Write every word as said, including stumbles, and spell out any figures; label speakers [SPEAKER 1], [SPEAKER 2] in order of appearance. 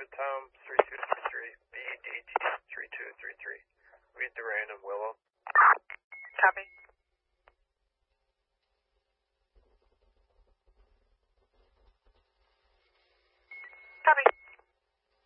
[SPEAKER 1] David Tom, three two three three, B D T three two three three. Read the random Willow.
[SPEAKER 2] Copy.